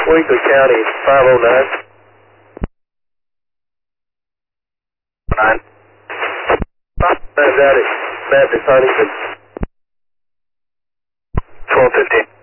Weakley County 509. 9. Time's out at Baptist Huntington. 12:15.